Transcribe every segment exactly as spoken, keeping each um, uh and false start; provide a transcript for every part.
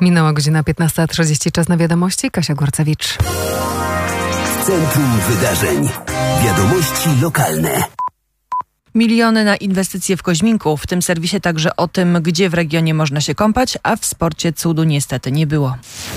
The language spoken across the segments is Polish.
Minęła godzina piętnasta trzydzieści, czas na wiadomości. Kasia Górcewicz. Centrum Wydarzeń. Wiadomości lokalne. Miliony na inwestycje w Koźminku. W tym serwisie także o tym, gdzie w regionie można się kąpać, a w sporcie cudu niestety nie było.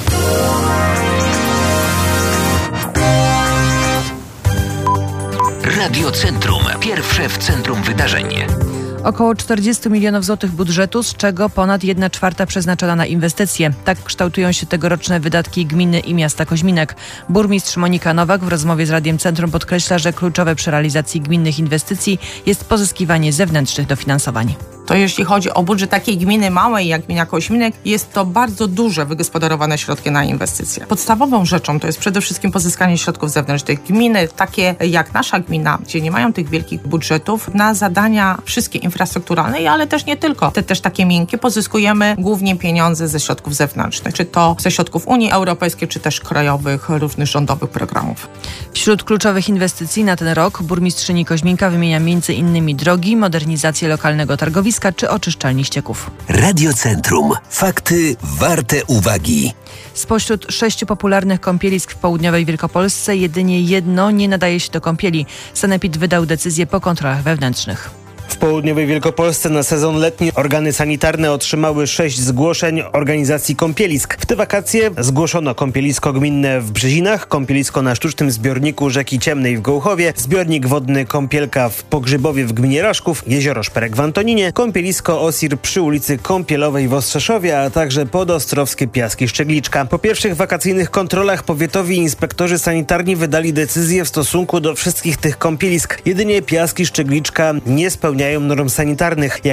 Radio Centrum. Pierwsze w centrum wydarzeń. Około czterdzieści milionów złotych budżetu, z czego ponad jedna czwarta przeznaczona na inwestycje. Tak kształtują się tegoroczne wydatki gminy i miasta Koźminek. Burmistrz Monika Nowak w rozmowie z Radiem Centrum podkreśla, że kluczowe przy realizacji gminnych inwestycji jest pozyskiwanie zewnętrznych dofinansowań. To jeśli chodzi o budżet takiej gminy małej jak gmina Koźminek, jest to bardzo duże wygospodarowane środki na inwestycje. Podstawową rzeczą to jest przede wszystkim pozyskanie środków zewnętrznych. Gminy takie jak nasza gmina, gdzie nie mają tych wielkich budżetów, na zadania wszystkie infrastrukturalne, ale też nie tylko. Te też takie miękkie pozyskujemy głównie pieniądze ze środków zewnętrznych, czy to ze środków Unii Europejskiej, czy też krajowych, różnych rządowych programów. Wśród kluczowych inwestycji na ten rok burmistrzyni Koźminka wymienia między innymi drogi, modernizację lokalnego targowiska czy oczyszczalni ścieków. Radio Centrum. Fakty warte uwagi. Spośród sześciu popularnych kąpielisk w południowej Wielkopolsce jedynie jedno nie nadaje się do kąpieli. Sanepid wydał decyzję po kontrolach wewnętrznych. W południowej Wielkopolsce na sezon letni organy sanitarne otrzymały sześć zgłoszeń organizacji kąpielisk. W te wakacje zgłoszono kąpielisko gminne w Brzezinach, kąpielisko na sztucznym zbiorniku rzeki Ciemnej w Gołchowie, zbiornik wodny Kąpielka w Pogrzybowie w gminie Raszków, jezioro Szperek w Antoninie, kąpielisko Osir przy ulicy Kąpielowej w Ostrzeszowie, a także podostrowskie Piaski Szczegliczka. Po pierwszych wakacyjnych kontrolach powiatowi inspektorzy sanitarni wydali decyzję w stosunku do wszystkich tych kąpielisk. Jedynie Piaski Szczegliczka nie spełniają norm sanitarnych. Jak